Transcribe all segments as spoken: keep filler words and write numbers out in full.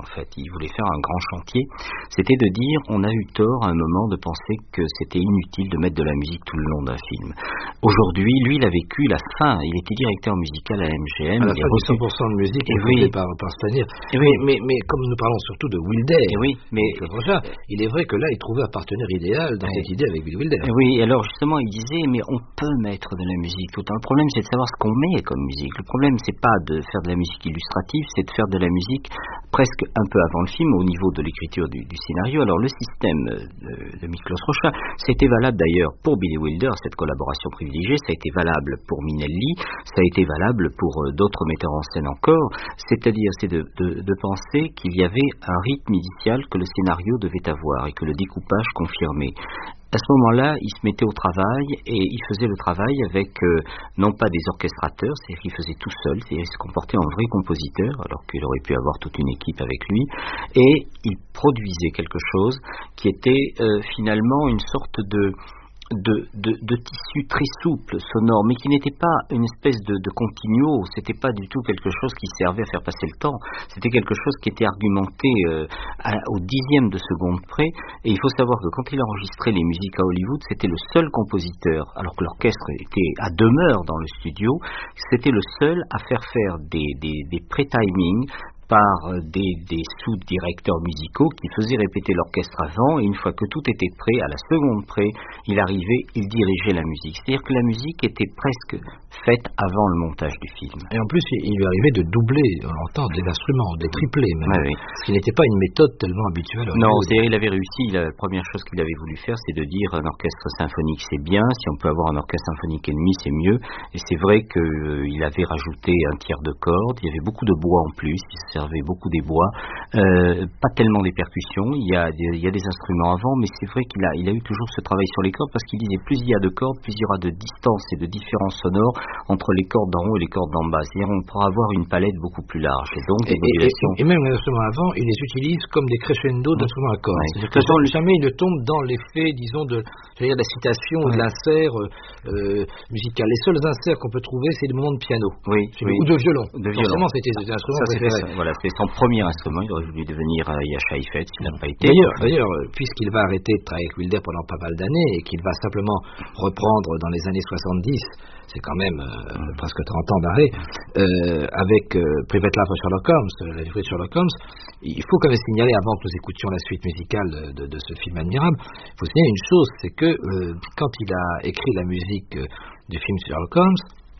en fait. Il voulait faire un grand chantier. C'était de dire, on a eu tort à un moment de penser que c'était inutile de mettre de la musique tout le long d'un film. Aujourd'hui, lui, il a vécu la fin. Il était directeur musical à M G M. À la il fin reçu... du cent pour cent de musique et oui. par, par Stanier. Oui. Mais, mais, mais comme nous parlons surtout de Wilder, et oui, mais Rocha, il est vrai que là, il trouvait un partenaire idéal dans et cette idée avec Billy Wilder. Et oui, alors justement, il disait, mais on peut mettre de la musique tout le temps. Le problème, c'est de savoir ce qu'on met comme musique. Le problème, c'est pas de faire de la musique illustrative, c'est de faire de la musique presque un peu avant le film, au niveau de l'écriture du, du scénario. Alors, le système de, de Miklos Rozsa, c'était valable d'ailleurs pour Billy Wilder, cette collaboration privilégiée, ça a été valable pour Minelli, ça a été valable pour euh, d'autres metteurs en scène encore, c'est-à-dire, c'est de, de, de penser qu'il y avait un rythme initial que le scénario devait avoir et que le découpage confirmait. À ce moment-là, il se mettait au travail et il faisait le travail avec euh, non pas des orchestrateurs, c'est-à-dire qu'il faisait tout seul, c'est-à-dire qu'il se comportait en vrai compositeur alors qu'il aurait pu avoir toute une équipe avec lui, et il produisait quelque chose qui était euh, finalement une sorte de De, de, de tissu très souple, sonore, mais qui n'était pas une espèce de, de continuo, c'était pas du tout quelque chose qui servait à faire passer le temps, c'était quelque chose qui était argumenté euh, à, au dixième de seconde près, et il faut savoir que quand il enregistrait les musiques à Hollywood, c'était le seul compositeur, alors que l'orchestre était à demeure dans le studio, c'était le seul à faire faire des, des, des pré-timings par des, des sous-directeurs musicaux qui faisaient répéter l'orchestre avant, et une fois que tout était prêt, à la seconde près, il arrivait, il dirigeait la musique. C'est-à-dire que la musique était presque faite avant le montage du film. Et en plus, il lui arrivait de doubler, on l'entend, des instruments, des triplés même, ouais, oui. Ce qui n'était pas une méthode tellement habituelle. Non, c'est-à-dire il avait réussi, la première chose qu'il avait voulu faire, c'est de dire un orchestre symphonique c'est bien, si on peut avoir un orchestre symphonique ennemi, c'est mieux, et c'est vrai qu'il euh, avait rajouté un tiers de cordes, il y avait beaucoup de bois en plus, il servait beaucoup des bois, euh, pas tellement des percussions, il y a des, il y a des instruments avant, mais c'est vrai qu'il a, il a eu toujours ce travail sur les cordes, parce qu'il disait plus il y a de cordes, plus il y aura de distance et de différence sonore entre les cordes d'en haut et les cordes d'en bas, c'est-à-dire on pourra avoir une palette beaucoup plus large, et donc et, et, et, et même les instruments avant, il les utilise comme des crescendo d'instruments à cordes, ouais. C'est-à-dire que jamais il ne tombe dans l'effet, disons, de, c'est-à-dire de la citation, ouais. de l'insert euh, musical. Les seuls inserts qu'on peut trouver, c'est des moments de piano, oui, oui. ou de violon. De violon. Forcément, c'était des instruments préférés. Voilà, c'est son premier instrument, il aurait voulu devenir euh, Yasha Heifetz, il n'a pas été. D'ailleurs, d'ailleurs, puisqu'il va arrêter de travailler avec Wilder pendant pas mal d'années et qu'il va simplement reprendre dans les années soixante-dix, c'est quand même euh, mmh. presque trente ans d'arrêt, euh, avec euh, Private Life of Sherlock Holmes, la vie de Sherlock Holmes, il faut quand même signaler, avant que nous écoutions la suite musicale de, de, de ce film admirable, il faut signaler une chose, c'est que euh, quand il a écrit la musique euh, du film Sherlock Holmes,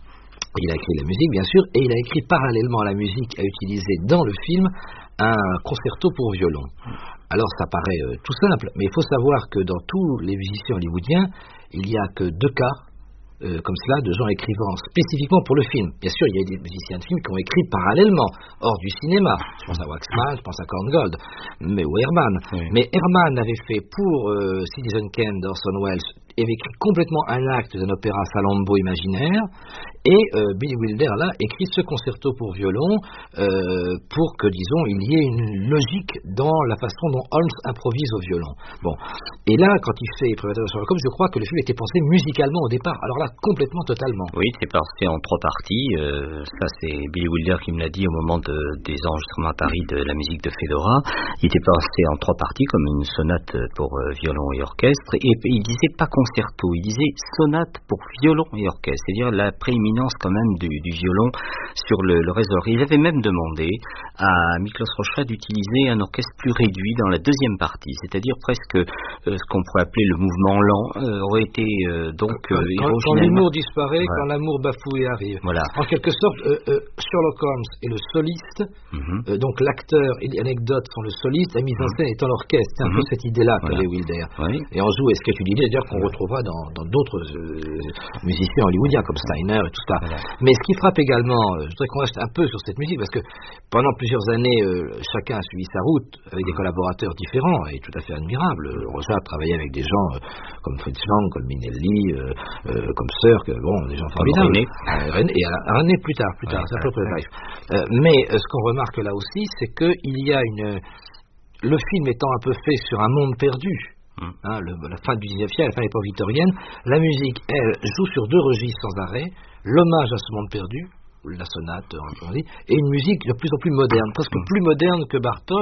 il a écrit la musique, bien sûr, et il a écrit parallèlement à la musique à utiliser dans le film un concerto pour violon. Alors ça paraît euh, tout simple, mais il faut savoir que dans tous les musiciens hollywoodiens, il n'y a que deux cas euh, comme cela de gens écrivant spécifiquement pour le film. Bien sûr, il y a des musiciens de film qui ont écrit parallèlement, hors du cinéma. Je pense à Waxman, je pense à Korngold, mais ou Herman. Oui. Mais Herman avait fait pour euh, Citizen Kane d'Orson Welles, avait écrit complètement un acte d'un opéra Salammbô imaginaire, et euh, Billy Wilder là écrit ce concerto pour violon euh, pour que, disons, il y ait une logique dans la façon dont Holmes improvise au violon. Bon, et là, quand il fait Private Life of Sherlock Holmes, je crois que le film était pensé musicalement au départ. Alors là, complètement, totalement. Oui, c'est pensé en trois parties. Euh, ça, c'est Billy Wilder qui me l'a dit au moment de, des enregistrements à Paris de la musique de Fedora. Il était pensé en trois parties, comme une sonate pour euh, violon et orchestre. Et, et il disait pas concerto, il disait sonate pour violon et orchestre, c'est-à-dire la prééminence quand même du, du violon sur le, le reste. Il avait même demandé à Miklos Rozsa d'utiliser un orchestre plus réduit dans la deuxième partie, c'est-à-dire presque euh, ce qu'on pourrait appeler le mouvement lent euh, aurait été euh, donc quand, euh, quand, quand l'humour disparaît, voilà. Quand l'amour bafoué arrive. Voilà. En quelque sorte, euh, euh, Sherlock Holmes est le soliste, mm-hmm. euh, donc l'acteur et l'anecdote sont le soliste, la mise en scène étant l'orchestre. C'est un mm-hmm. peu cette idée-là voilà. qu'avait Wilder. Oui. Et on joue, est-ce que tu dis d'ailleurs qu'on retrouvera dans, dans d'autres euh, musiciens hollywoodiens comme Steiner et tout ça. Voilà. Mais ce qui frappe également, euh, je voudrais qu'on reste un peu sur cette musique, parce que pendant plusieurs années, euh, chacun a suivi sa route avec des collaborateurs différents et tout à fait admirables. Rozsa a travaillé avec des gens euh, comme Fritz Lang, comme Minelli, euh, euh, comme Sir, que, bon, des gens formidables. René. Euh, René, et à René plus tard, plus tard, ouais, c'est un peu ouais. Life. Euh, mais euh, ce qu'on remarque là aussi, c'est qu'il y a une... Le film étant un peu fait sur un monde perdu, Mmh. Hein, le, la fin du dix-neuvième siècle, la fin de l'époque victorienne, la musique, elle, joue sur deux registres sans arrêt, l'hommage à ce monde perdu, la sonate, on dit, et une musique de plus en plus moderne, presque mmh. plus moderne que Bartok,